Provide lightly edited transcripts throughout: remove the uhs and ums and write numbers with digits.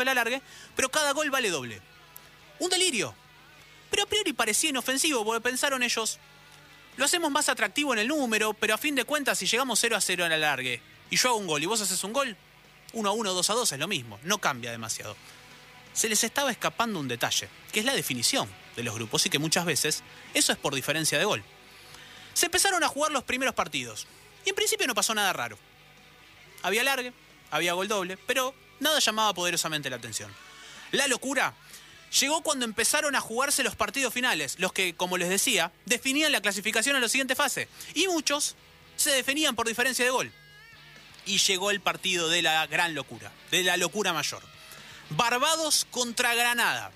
el alargue, pero cada gol vale doble. Un delirio. Pero a priori parecía inofensivo, porque pensaron ellos, lo hacemos más atractivo en el número, pero a fin de cuentas, si llegamos 0-0 en el alargue, y yo hago un gol y vos haces un gol, 1-1, 2-2 es lo mismo, no cambia demasiado. Se les estaba escapando un detalle, que es la definición de los grupos, y que muchas veces eso es por diferencia de gol. Se empezaron a jugar los primeros partidos, y en principio no pasó nada raro. Había alargue, había gol doble, pero nada llamaba poderosamente la atención. La locura llegó cuando empezaron a jugarse los partidos finales, los que, como les decía, definían la clasificación en la siguiente fase. Y muchos se definían por diferencia de gol. Y llegó el partido de la gran locura, de la locura mayor. Barbados contra Granada.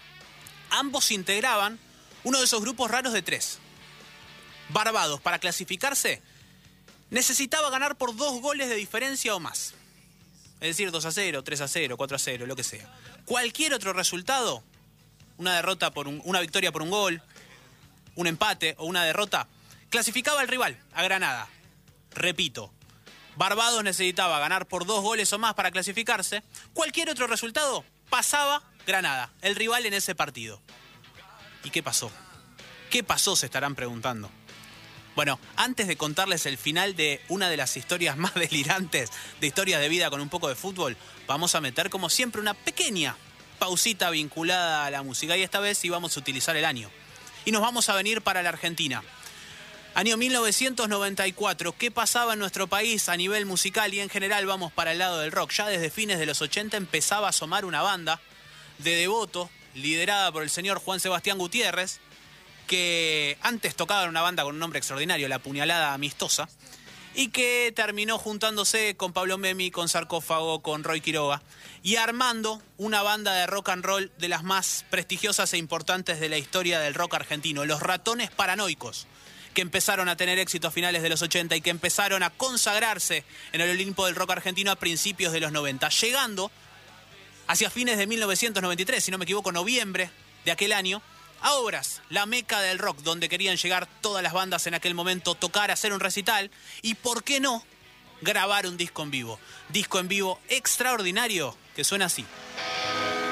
Ambos integraban uno de esos grupos raros de 3. Barbados, para clasificarse, necesitaba ganar por 2 goles de diferencia o más. Es decir, 2-0, 3-0, 4-0, lo que sea. Cualquier otro resultado, una victoria por un gol, un empate o una derrota, clasificaba al rival, a Granada. Repito, Barbados necesitaba ganar por 2 goles o más para clasificarse. Cualquier otro resultado pasaba Granada, el rival en ese partido. ¿Y qué pasó? ¿Qué pasó? Se estarán preguntando. Bueno, antes de contarles el final de una de las historias más delirantes de historias de vida con un poco de fútbol, vamos a meter como siempre una pequeña pausita vinculada a la música. Y esta vez sí vamos a utilizar el año. Y nos vamos a venir para la Argentina. Año 1994, ¿qué pasaba en nuestro país a nivel musical y en general vamos para el lado del rock? Ya desde fines de los 80 empezaba a asomar una banda de Devoto, liderada por el señor Juan Sebastián Gutiérrez, que antes tocaba en una banda con un nombre extraordinario, La Puñalada Amistosa, y que terminó juntándose con Pablo Memi, con Sarcófago, con Roy Quiroga, y armando una banda de rock and roll de las más prestigiosas e importantes de la historia del rock argentino, Los Ratones Paranoicos, que empezaron a tener éxito a finales de los 80 y que empezaron a consagrarse en el Olimpo del rock argentino a principios de los 90, llegando hacia fines de 1993, si no me equivoco, noviembre de aquel año, a Obras, la meca del rock, donde querían llegar todas las bandas en aquel momento, tocar, hacer un recital y, ¿por qué no?, grabar un disco en vivo. Disco en vivo extraordinario que suena así.